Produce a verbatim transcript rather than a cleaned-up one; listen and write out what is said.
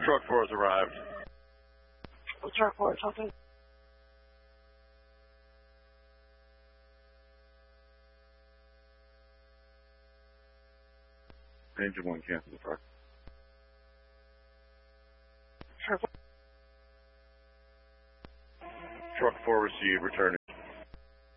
Truck four has arrived. Truck four, talking. Engine one, cancel the truck. Truck Truck four received, return.